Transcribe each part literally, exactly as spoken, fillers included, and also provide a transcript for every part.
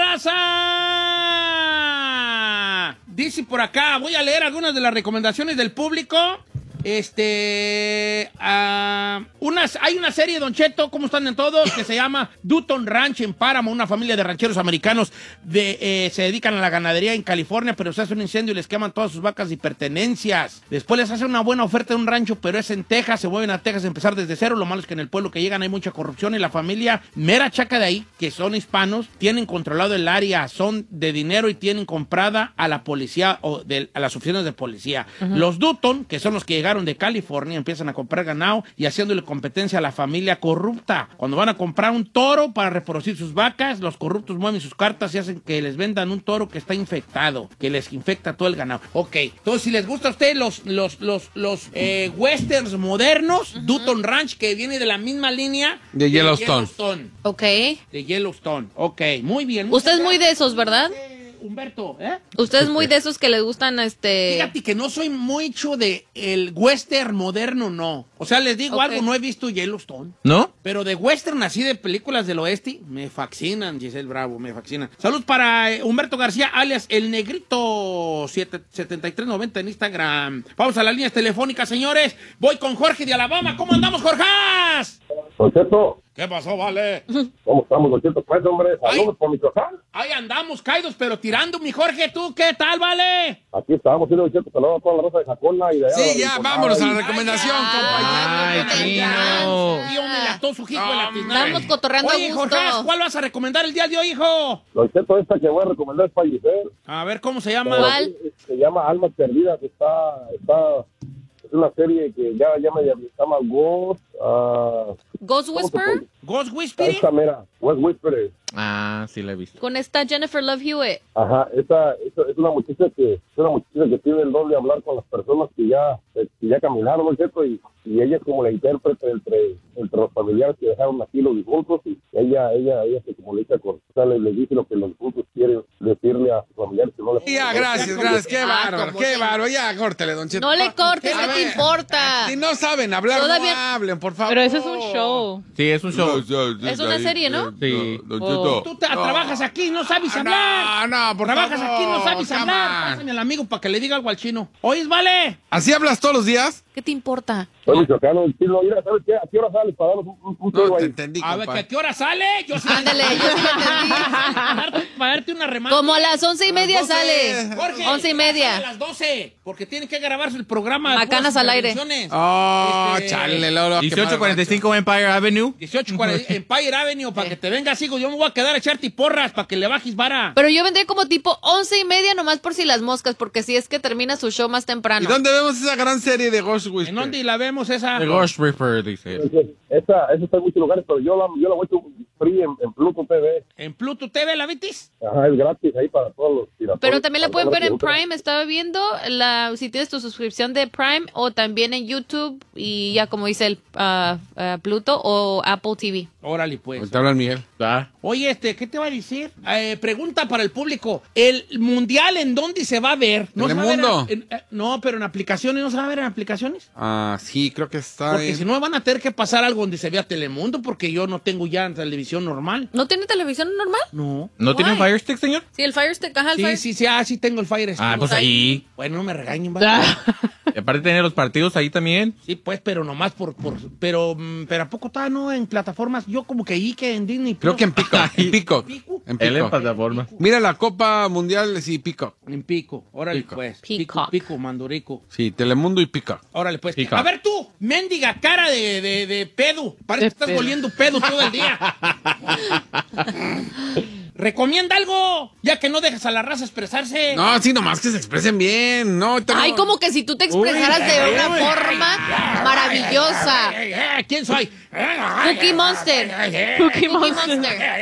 raza! Dice por acá, voy a leer algunas de las recomendaciones del público. Este, uh, unas, hay una serie, Don Cheto, ¿cómo están en todos? Que se llama Dutton Ranch en Páramo, una familia de rancheros americanos de, eh, se dedican a la ganadería en California, pero se hace un incendio y les queman todas sus vacas y pertenencias. Después les hacen una buena oferta de un rancho, pero es en Texas, se vuelven a Texas a empezar desde cero. Lo malo es que en el pueblo que llegan hay mucha corrupción y la familia mera chaca de ahí, que son hispanos, tienen controlado el área, son de dinero y tienen comprada a la policía o de, a las oficinas de policía. Uh-huh. Los Dutton, que son los que llegaron de California, empiezan a comprar ganado y haciéndole competencia a la familia corrupta. Cuando van a comprar un toro para reproducir sus vacas, los corruptos mueven sus cartas y hacen que les vendan un toro que está infectado, que les infecta todo el ganado. Ok, entonces si les gusta a ustedes los, los, los, los eh, westerns modernos, uh-huh. Dutton Ranch, que viene de la misma línea de, de Yellowstone. Yellowstone. Ok. De Yellowstone, ok, muy bien. Usted es muy de esos, ¿verdad? Humberto, ¿eh? Usted es muy de esos que les gustan, este... Fíjate que no soy mucho de el western moderno, no. O sea, les digo okay. algo, no he visto Yellowstone. ¿No? Pero de western, así de películas del oeste, me fascinan, Giselle Bravo, me fascinan. Salud para eh, Humberto García, alias El Negrito setenta y tres noventa en Instagram. Vamos a las líneas telefónicas, señores. Voy con Jorge de Alabama. ¿Cómo andamos, Jorjas? Concepto. ¿Qué pasó, vale? ¿Cómo estamos, Don Cheto? Pues, hombre, saludos por Michoacán. Ahí andamos, caídos, pero tirando, mi Jorge, ¿tú qué tal, vale? Aquí estamos, sí, Don Cheto, saludos a toda la raza de Jacona y de allá. Sí, ya, vámonos a la recomendación, ay, compañero. Ay, Tío, me lató su hijo de la tiznada. Estamos cotorreando Oye, a gusto. Jorge, ¿cuál vas a recomendar el día de hoy, hijo? Don Cheto, esta que voy a recomendar es para Giselle. A ver, ¿cómo se llama? ¿Cuál? Se llama Almas Perdidas, está... está es una serie que ya, ya me llama Ghost... Uh, ¿Ghost Whisperer? ¿Ghost Whisperer? Esta mera, Ghost Whisperer. Ah, sí la he visto. Con esta Jennifer Love Hewitt. Ajá, esa, esa es una muchacha que es una muchacha que tiene el don de hablar con las personas que ya, que ya caminaron, ¿no es cierto? Y, y ella es como la intérprete entre, entre los familiares que dejaron aquí los difuntos y ella, ella, ella se comunica con, o sea, le, le dice lo que los difuntos quieren decirle a sus familiares que no le... Ya, gracias, gracias, qué bárbaro, qué bárbaro, ya, córtele, Don Cheto. No le cortes, ¿qué te importa? Si no saben hablar, Todavía... no hablen, por favor. Pero ese es un show. Sí, es un show. Es una serie, ¿no? Sí. Oh. Tú te, no. trabajas aquí, no sabes hablar. No, no, por Trabajas favor, aquí, no sabes hablar. Pásame al amigo para que le diga algo al chino. ¿Oís, vale? ¿Así hablas todos los días? ¿Qué te importa? Soy michoacano, el chino, mira, ¿sabes qué? ¿A qué hora sales para darnos un, un no, ahí? Te entendí, a ver, ¿que ¿a qué hora sale? Yo sí Ándale, yo sí entendí. Para darte, para darte una remata. Como a las once y media sale. Jorge, once y media. A las doce, porque tiene que grabarse el programa. Macanas al aire. Oh, este, chale, Lolo. dieciocho cuarenta y cinco Empire Avenue. dieciocho cuarenta Empire Avenue, para que te vengas, hijo. Yo me voy a quedar a echarte porras para que le bajes vara. Pero yo vendría como tipo once y media nomás por si las moscas, porque si es que termina su show más temprano. ¿Y dónde vemos esa gran serie de Ghost Whisperer? ¿En dónde la vemos esa? The Ghost Whisperer, dice. Esa, esa está en muchos lugares, pero yo la, yo la voy a free en, en Pluto T V. ¿En Pluto T V la vitis? Ajá, es gratis ahí para todos los tiradores. Pero también la pueden ver en Prime, estaba viendo, la, si tienes tu suscripción de Prime, o también en YouTube, y ya como dice el uh, uh, Pluto, o Apple T V. Órale, pues. Te hablan, Miguel. ¿Ah? Oye, este, ¿qué te va a decir? Eh, pregunta para el público. ¿El mundial en dónde se va a ver? ¿No ¿En el se va a ver mundo? en- en- eh, no, pero en aplicaciones, ¿no se va a ver en aplicaciones? Ah, sí, creo que está Porque en... si no van a tener que pasar algo donde se vea Telemundo, porque yo no tengo ya televisión normal. ¿No tiene televisión normal? No. ¿No tiene un Why? Fire Stick, señor? Sí, el Fire Stick, ajá, el Sí, Fire sí, sí, ah, sí tengo el Fire Stick. Ah, pues ahí. Bueno, no me regañen, ¿vale? Y aparte tener los partidos ahí también. Sí, pues, pero nomás por, por pero, mm, pero ¿a poco está, no, en plataformas? Yo como que ahí que en Disney. Creo que en Pico. En Pico. ¿Pico? En Él en Pico. plataforma. Mira la Copa Mundial, sí, Pico. En Pico, órale Pico. pues. Peacock. Pico, Pico, Mandorico. Sí, Telemundo y Pico. Órale pues. Pico. A ver tú, mendiga cara de, de, de pedo. Parece De que estás pedo. oliendo pedo todo el día. Recomienda algo, ya que no dejas a la raza expresarse. No, sí, nomás que se expresen bien. No, ahorita Ay, no. como que si tú te expresaras de una forma maravillosa. Ay, ay, ay, ¿quién soy? Cookie Monster. Cookie Cookie Monster. Monster.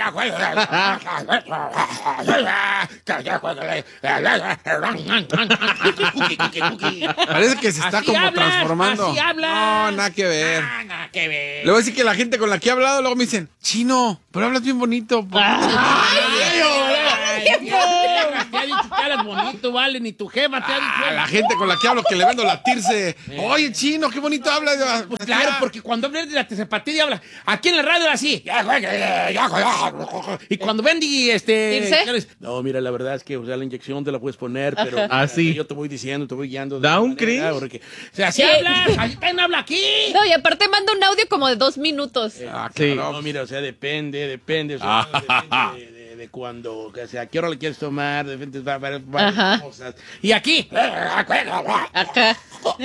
Parece que se está Así como hablas, transformando. así hablas. No, nada que ver. Ah, nada que ver. Le voy a decir que la gente con la que he hablado luego me dicen, Chino, pero hablas bien bonito. Ay, ay, ay, ay, dicho que hablas bonito, vale, ni tu jefa te ha dicho. A la gente con la que hablo que le vendo latirse. Oye, chino, qué bonito habla. Pues claro, porque cuando hablas de la tesepatía habla. Aquí en la radio era así. Y cuando ven y este. ¿Tirse? No, mira, la verdad es que o sea, la inyección te la puedes poner, pero Ajá. Ah, sí. yo te voy diciendo, te voy guiando. Da un manera, cringe. porque- O sea, así Sí. hablas. Así también habla aquí. No, y aparte manda un audio como de dos minutos. Ah, Sí. claro. No, mira, o sea, depende, depende. O sea, depende de, de, de cuando, o sea, a qué hora le quieres tomar, depende de varias, varias Ajá. cosas. Y aquí. Acá.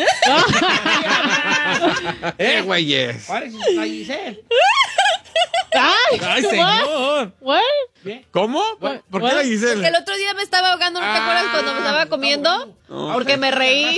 Eh, güeyes. Pareces a Giselle. Ay, Ay, what? señor. What? Bien. ¿Cómo? ¿Por qué la Porque Giselle? el otro día me estaba ahogando, ¿no te acuerdas cuando me estaba comiendo? Porque me reí.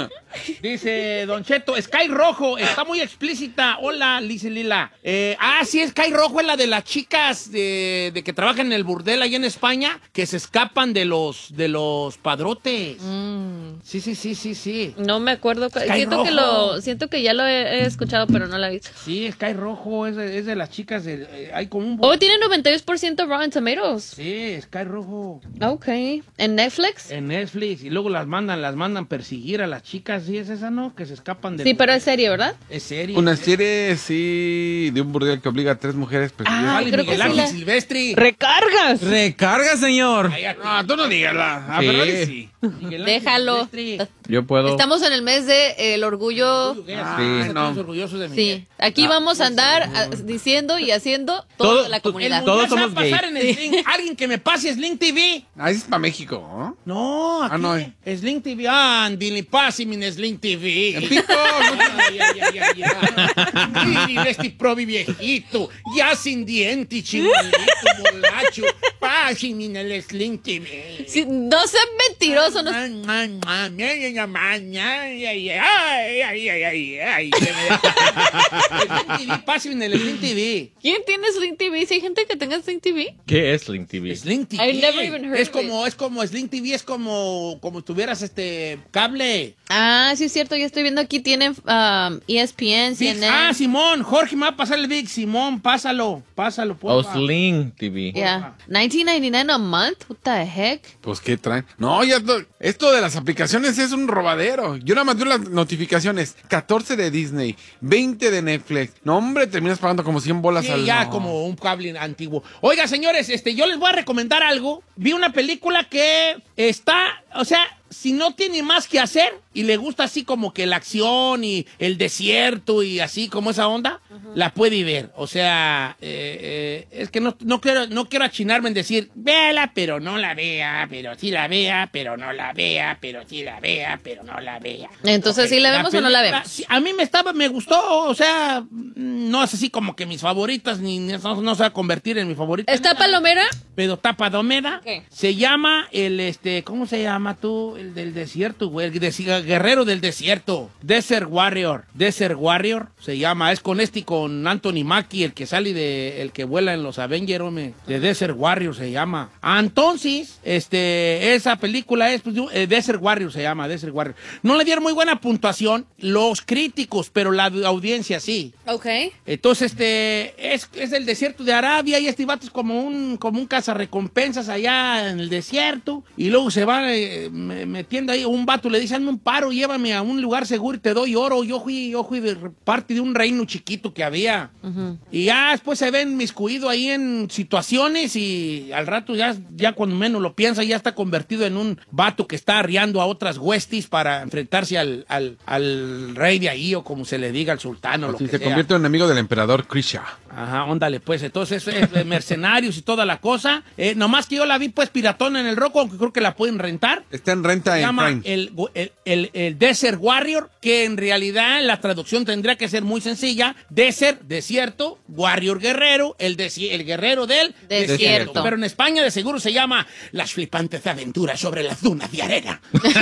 Dice Don Cheto, Sky Rojo, está muy explícita. Hola, dice Lila. Eh, ah, sí, Sky Rojo es la de las chicas de, de que trabajan en el burdel ahí en España, que se escapan de los, de los padrotes. Mm, Sí, sí, sí, sí, sí. no me acuerdo. cu- Sky Siento que, Rojo. lo, siento que ya lo he, he escuchado, pero no la he visto. Sí, Sky Rojo es de, es de las chicas. De, eh, hay como un... Oh, tiene noventa y dos por ciento Rotten Tomatoes. Sí, Sky Rojo. Ok. ¿En Netflix? En Netflix. Y luego las mandan, las mandan perseguir a las chicas. ¿Sí es esa, no? Que se escapan de... Sí, pero es serie, ¿verdad? Es serie. Una es- serie, sí, de un burdel que obliga a tres mujeres. Pues, Ah, Vale, creo que Miguel sí Ángel la- Silvestri. ¡Recargas! Recarga, señor. Cállate. No, tú no dígala. Ah, Sí. pero él sí. Miguel Ángel Déjalo. Silvestri. Yo puedo. Estamos en el mes de eh, el orgullo. Ah, Sí. estamos No. orgullosos de Miguel. Sí, aquí vamos a andar a- diciendo y haciendo toda Todo- la to- El comunidad. Todos mundial se va somos a pasar gay. en el Sling. Alguien que me pase Sling T V. Ah, ese es para México, ¿no? No, aquí. Ah, no, eh. Sling T V. Ah, dile, pásame mi Sling T V. En pico. Ay, ay, ay, ay, ay. Mire, este probi viejito, ya sin dientes, chingolito, molacho. Pásame en el Sling T V. Sí, no seas mentiroso. No... Ay, ay, ay, ay, ay, ay, ay, ay, ay, ay, ay, ay. Sling T V, pásame en el Sling T V. ¿Quién tiene Sling T V? Si hay gente que tenga Sling T V. ¿Qué es Link T V? Sling T V. I've never even heard es of como, es como Sling T V, es como, como tuvieras este cable. Ah, sí es cierto. Yo estoy viendo aquí tienen um, E S P N, C Big- N N. ah, Simón, Jorge me va a pasar el Big. Simón, pásalo, pásalo, Oh, porfa. Sling T V. Yeah. nineteen ninety-nine a month? What the heck? Pues, ¿qué traen? No, ya to- esto de las aplicaciones es un robadero. Yo nada más veo las notificaciones. catorce de Disney, veinte de Netflix. No, hombre, terminas pagando como cien bolas Sí, al... ya no. como un cable antiguo. Oiga, señores, este, yo les voy a recomendar algo. Vi una película que está, o sea, si no tiene más que hacer y le gusta así como que la acción y el desierto y así como esa onda, la puede ver. O sea, eh, eh, es que no, no quiero, no quiero achinarme en decir, véala, pero no la vea, pero sí la vea, pero no la vea, pero sí la vea, pero no la vea. Entonces, Ok, ¿sí la vemos o no la película, vemos? sí, a mí me estaba, me gustó, o sea, no es así como que mis favoritas, ni no, no se va a convertir en mi favorita. ¿Está Palomera? Pero está Padomera. Ok. Se llama el, este, ¿cómo se llama tú? El del desierto, güey. El de- guerrero del desierto. Desert Warrior. Desert Warrior se llama. Es con este y con Anthony Mackie, el que sale de, el que vuela en los Avengers, hombre. De Desert Warrior se llama. Ah, entonces, este, esa película es, pues, eh, Desert Warrior se llama, Desert Warrior. No le dieron muy buena puntuación los críticos, pero la audiencia sí. Ok. Entonces, este, es, es el desierto de Arabia y este vato es como un, como un cazarrecompensas allá en el desierto y luego se va eh, me- metiendo ahí, un vato le dice, hazme un paro, llévame a un lugar seguro y te doy oro. Yo fui, yo fui de parte de un reino chiquito que había. Y ya después se ven miscuido ahí en situaciones y al rato ya, ya cuando menos lo piensa ya está convertido en un vato que está arriando a otras huestis para enfrentarse al, al, al rey de ahí o como se le diga, al sultán o lo Sí, que se sea. convierte en enemigo del emperador Krisha. Ajá, óndale, pues. Entonces, es de mercenarios y toda la cosa. Eh, nomás que yo la vi, pues, piratón en el roco, aunque creo que la pueden rentar. Está en renta Se en llama Prime. el, el, el- el Desert Warrior, que en realidad la traducción tendría que ser muy sencilla. Desert, desierto, Warrior, guerrero, el, desi- el guerrero del Desierto. desierto. Pero en España de seguro se llama Las flipantes aventuras sobre las dunas de arena.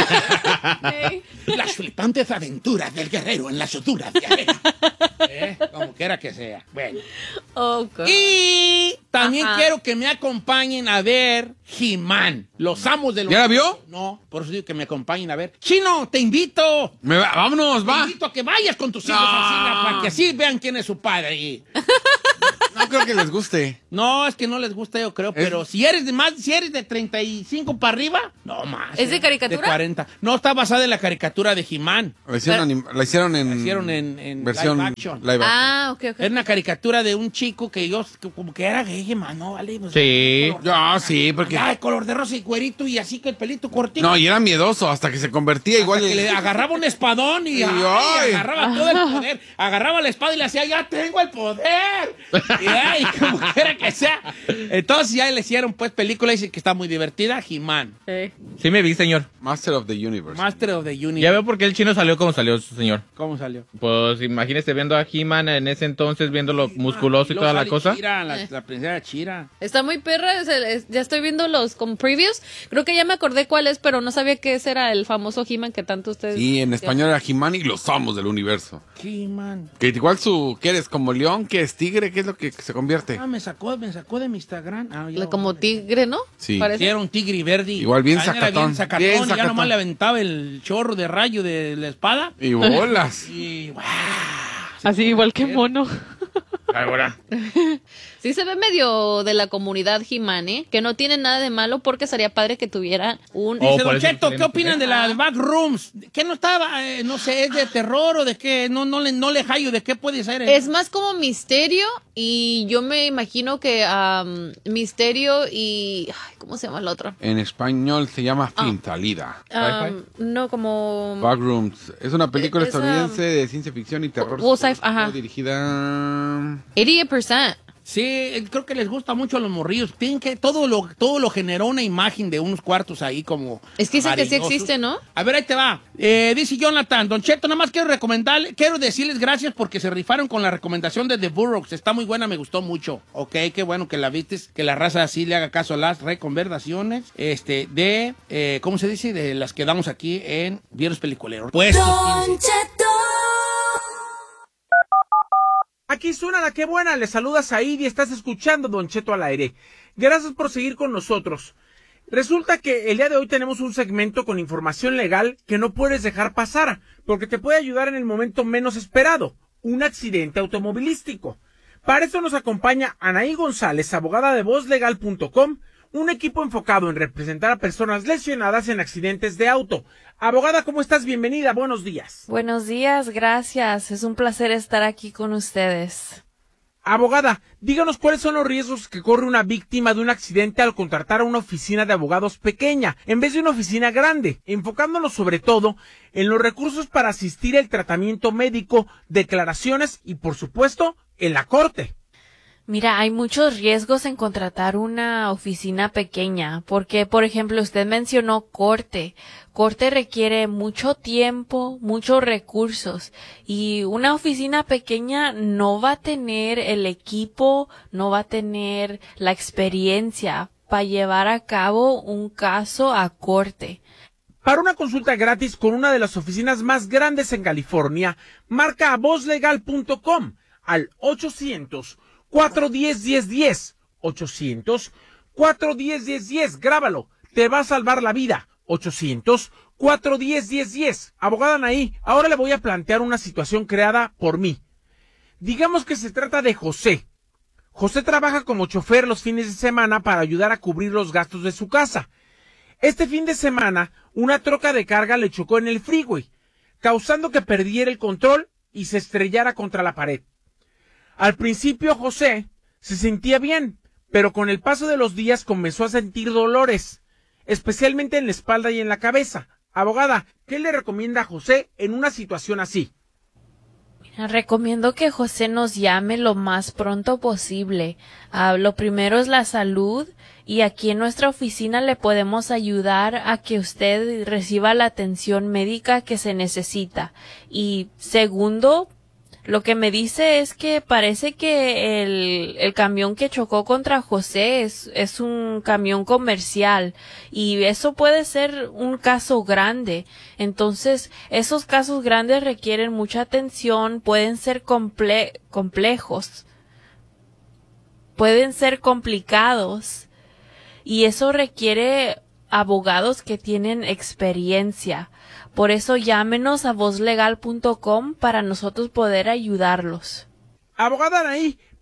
Las flipantes aventuras del guerrero en las dunas de arena. ¿Eh? Como quiera que sea. Bueno. Oh, God. Y también Ajá. quiero que me acompañen a ver He-Man, los amos de los... ¿Ya la vio? No, por eso digo que me acompañen a ver. Chino, te invito. Me va- vámonos, Te va. invito a que vayas con tus hijos No. al cine para que así vean quién es su padre. Y- No, creo que les guste. No, es que no les gusta, yo creo, pero si eres de más, si eres de treinta y cinco para arriba, no más. ¿Es de caricatura? De cuarenta. No, está basada en la caricatura de He-Man. La hicieron, anim- la hicieron en... La hicieron en, en versión live action. live action. Ah, ok, ok. Era una caricatura de un chico que yo, que como que era gay, He-Man, ¿no? ¿Vale? Pues, Sí. color- Ya, sí, porque... Ay, color de rosa y cuerito y así que el pelito cortito. No, y era miedoso hasta que se convertía igual... Hasta que le agarraba un espadón y, Y, ay, ay. agarraba todo el poder. Agarraba la espada y le hacía, ya tengo el poder. Y ay, como quiera que sea. Entonces ya le hicieron pues película y dice que está muy divertida. He-Man, Sí. Sí me vi, señor. Master of the Universe. Master of the Universe. Ya veo por qué el chino salió como salió, señor. ¿Cómo salió? Pues imagínese viendo a He-Man en ese entonces, viéndolo musculoso y luego toda la sale cosa. Chira, la, Eh. la princesa Chira. Está muy perra, es el- es- ya estoy viendo los como previews. Creo que ya me acordé cuál es, pero no sabía que ese era el famoso He-Man que tanto ustedes... Sí, en español era He-Man y los amos del universo. He-Man. Que igual su... ¿Qué eres? ¿Como león? ¿Qué es? ¿Tigre? ¿Qué es lo que se convierte? Ah, me sacó, me sacó de mi Instagram. Ah, ya, Como órale. tigre, ¿no? Sí. Parece. Sí, era un tigre verdi. Igual bien Ah, era sacatón. Bien sacatón. Bien y ya sacatón. nomás le aventaba el chorro de rayo de la espada. Y bolas. Y ¡guau! Así igual que mono. Ahora. Sí se ve medio de la comunidad He-Man, ¿eh? Que no tiene nada de malo porque sería padre que tuviera un... Oh, Dice por Don eso Cheto, no ¿qué opinan de la Ah. de Backrooms? ¿Qué no estaba? Eh, no sé, ¿es de terror o de qué? No, no, le, no le hallo de qué puede ser. eh? Es más como misterio y yo me imagino que am, misterio y... ay, ¿cómo se llama el otro? En español se llama Fin Salida. Am, no, como... Backrooms. Es una película Es, um, estadounidense de ciencia ficción y terror. Well, sci- ajá. Dirigida... ochenta por ciento. Sí, eh, creo que les gusta mucho a los morrillos. Tienen que todo lo, todo lo generó una imagen de unos cuartos ahí como... Es que dicen que sí amarillosos. existe, ¿no? A ver, ahí te va. Eh, dice Jonathan, Don Cheto, nada más quiero recomendar, quiero decirles gracias porque se rifaron con la recomendación de The Burroughs. Está muy buena, me gustó mucho. Ok, qué bueno que la vistes, que la raza así le haga caso a las recomendaciones este, de, eh, ¿cómo se dice? De las que damos aquí en Viernes Peliculeros. Pues, Don Cheto. Aquí suena la que buena, le saluda Said y estás escuchando Don Cheto al aire. Gracias por seguir con nosotros. Resulta que el día de hoy tenemos un segmento con información legal que no puedes dejar pasar, porque te puede ayudar en el momento menos esperado, un accidente automovilístico. Para eso nos acompaña Anaí González, abogada de voz legal punto com, un equipo enfocado en representar a personas lesionadas en accidentes de auto. Abogada, ¿cómo estás? Bienvenida, buenos días. Buenos días, gracias. Es un placer estar aquí con ustedes. Abogada, díganos cuáles son los riesgos que corre una víctima de un accidente al contratar a una oficina de abogados pequeña en vez de una oficina grande, enfocándonos sobre todo en los recursos para asistir al tratamiento médico, declaraciones y, por supuesto, en la corte. Mira, hay muchos riesgos en contratar una oficina pequeña, porque, por ejemplo, usted mencionó corte. Corte requiere mucho tiempo, muchos recursos, y una oficina pequeña no va a tener el equipo, no va a tener la experiencia para llevar a cabo un caso a corte. Para una consulta gratis con una de las oficinas más grandes en California, marca a voz legal punto com al ochocientos, cuatro uno cero, uno cero uno cero. ochocientos, cuatro uno cero, uno cero uno cero. Grábalo. Te va a salvar la vida. ochocientos, cuatro uno cero, uno cero uno cero. Abogada Anaí, ahora le voy a plantear una situación creada por mí. Digamos que se trata de José. José trabaja como chofer los fines de semana para ayudar a cubrir los gastos de su casa. Este fin de semana, una troca de carga le chocó en el freeway, causando que perdiera el control y se estrellara contra la pared. Al principio José se sentía bien, pero con el paso de los días comenzó a sentir dolores, especialmente en la espalda y en la cabeza. Abogada, ¿qué le recomienda a José en una situación así? Mira, recomiendo que José nos llame lo más pronto posible. Ah, lo primero es la salud, y aquí en nuestra oficina le podemos ayudar a que usted reciba la atención médica que se necesita. Y segundo, lo que me dice es que parece que el, el camión que chocó contra José es, es un camión comercial, y eso puede ser un caso grande. Entonces, esos casos grandes requieren mucha atención, pueden ser comple- complejos, pueden ser complicados, y eso requiere abogados que tienen experiencia. Por eso llámenos a voz legal punto com para nosotros poder ayudarlos. Abogada Anaí,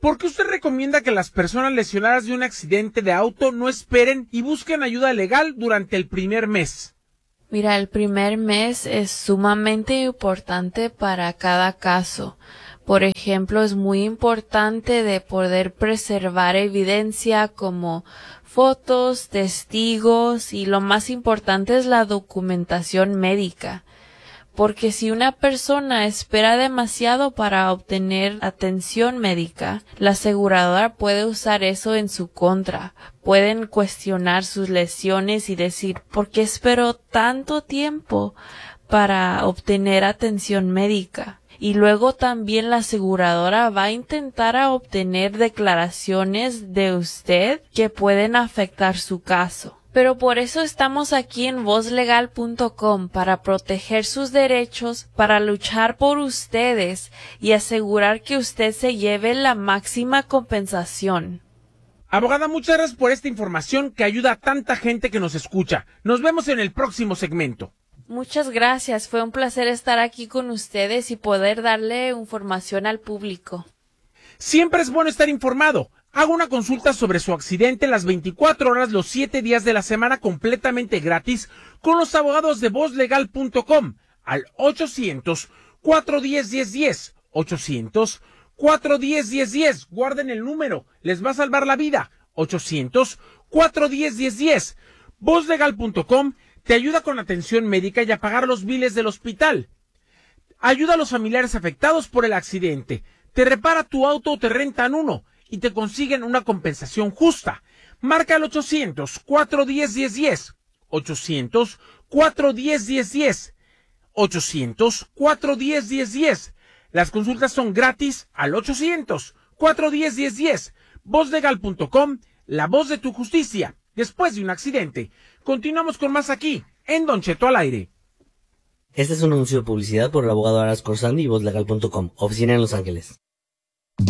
¿Por qué usted recomienda que las personas lesionadas de un accidente de auto no esperen y busquen ayuda legal durante el primer mes? Mira, el primer mes es sumamente importante para cada caso. Por ejemplo, es muy importante de poder preservar evidencia como fotos, testigos y lo más importante es la documentación médica. Porque si una persona espera demasiado para obtener atención médica, la aseguradora puede usar eso en su contra. Pueden cuestionar sus lesiones y decir, ¿por qué esperó tanto tiempo para obtener atención médica? Y luego también la aseguradora va a intentar a obtener declaraciones de usted que pueden afectar su caso. Pero por eso estamos aquí en voz legal punto com, para proteger sus derechos, para luchar por ustedes y asegurar que usted se lleve la máxima compensación. Abogada, muchas gracias por esta información que ayuda a tanta gente que nos escucha. Nos vemos en el próximo segmento. Muchas gracias, fue un placer estar aquí con ustedes y poder darle información al público. Siempre es bueno estar informado. Haga una consulta sobre su accidente las veinticuatro horas, los siete días de la semana completamente gratis con los abogados de voz legal punto com al ochocientos, cuatro uno cero, uno cero uno cero. ochocientos, cuatro uno cero, uno cero uno cero. Guarden el número, les va a salvar la vida. ochocientos, cuatro uno cero, uno cero uno cero. voz legal punto com te ayuda con atención médica y a pagar los biles del hospital. Ayuda a los familiares afectados por el accidente. Te repara tu auto o te rentan uno y te consiguen una compensación justa. Marca al ochocientos, cuatro uno cero, uno cero uno cero. ochocientos, cuatro uno cero, uno cero uno cero. ochocientos, cuatro uno cero, uno cero uno cero. Las consultas son gratis al ochocientos, cuatro uno cero, uno cero uno cero. voz legal punto com, la voz de tu justicia. Después de un accidente. Continuamos con más aquí, en Don Cheto al aire. Este es un anuncio de publicidad por el abogado Aras Corsandi y voz legal punto com, oficina en Los Ángeles.